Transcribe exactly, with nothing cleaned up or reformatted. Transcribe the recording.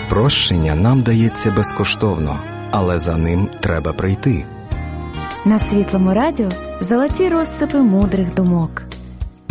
Прощення нам дається безкоштовно, але за ним треба прийти. На Світлому радіо золоті розсипи мудрих думок.